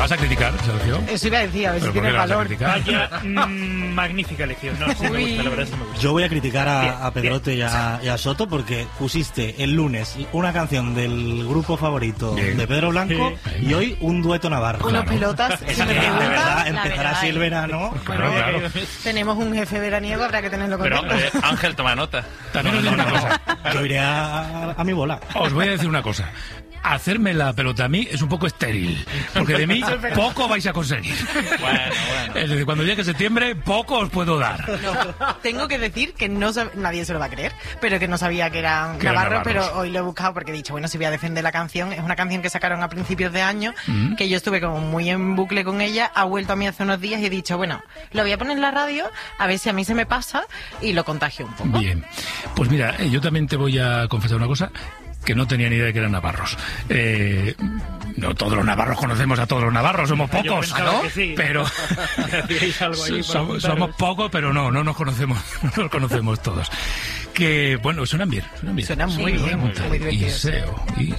vas a criticar, Sergio? Eso iba a decir, a ver si ¿Pero por qué tienes la vas a valor. criticar? Vaya, magnífica elección. No, sí me gusta, la verdad sí me gusta. Yo voy a criticar a Pedrote bien. y a Soto porque pusiste el lunes una canción del grupo favorito Bien. de Pedro Blanco y hoy un dueto navarro. Unos pelotas, si Esa me que, de preguntas, verdad, la empezar verdad así el es- verano. Claro, claro. Tenemos un jefe veraniego, habrá que tenerlo Pero, contento. Ángel, toma nota. También os digo una cosa. Yo iré a mi bola. Os voy a decir una cosa. Hacerme la pelota a mí es un poco estéril, porque de mí poco vais a conseguir. Bueno. Es decir, cuando llegue septiembre, poco os puedo dar. No, tengo que decir que nadie se lo va a creer, pero que no sabía que eran Que eran navarros, navarros. pero hoy lo he buscado porque he dicho, bueno, si voy a defender la canción, es una canción que sacaron a principios de año, que yo estuve como muy en bucle con ella, ha vuelto a mí hace unos días y he dicho, bueno, lo voy a poner en la radio, a ver si a mí se me pasa y lo contagio un poco. Bien. Pues mira, yo también te voy a confesar una cosa, que no tenía ni idea de que eran navarros. No todos los navarros conocemos a todos los navarros, somos Yo pocos, pensaba que sí. pero Hacíais algo ahí para somos juntaros. pocos, pero no nos conocemos, no nos conocemos todos. Que bueno, suenan bien. Suena muy Sí, bien, muy divertido. Y SEO, y